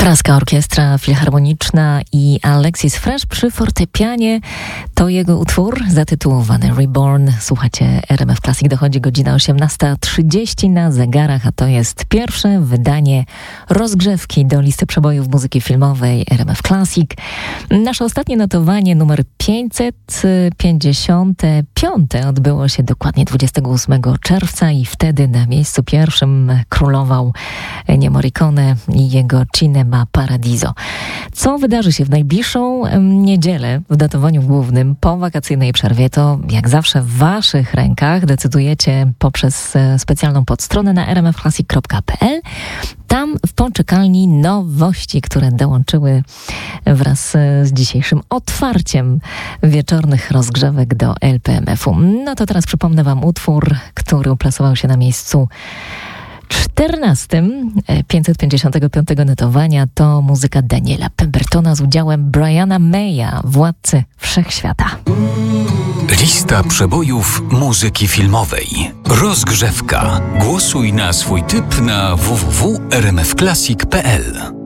Praska Orkiestra Filharmoniczna i Alexis Fresh przy fortepianie. To jego utwór zatytułowany Reborn. Słuchacie RMF Classic. Dochodzi godzina 18:30 na zegarach, a to jest pierwsze wydanie rozgrzewki do listy przebojów muzyki filmowej RMF Classic. Nasze ostatnie notowanie numer 555 odbyło się dokładnie 28 czerwca i wtedy na miejscu pierwszym królował Ennio Morricone i jego Cinema Paradiso. Co wydarzy się w najbliższą niedzielę w datowaniu głównym po wakacyjnej przerwie, to jak zawsze w waszych rękach. Decydujecie poprzez specjalną podstronę na rmfclassic.pl. Tam w poczekalni nowości, które dołączyły wraz z dzisiejszym otwarciem wieczornych rozgrzewek do LPMF-u. No to teraz przypomnę wam utwór, który uplasował się na miejscu 14 555 notowania. To muzyka Daniela Pembertona z udziałem Briana Maya, Władcy Wszechświata. Lista przebojów muzyki filmowej. Rozgrzewka. Głosuj na swój typ na www.rmfclassic.pl.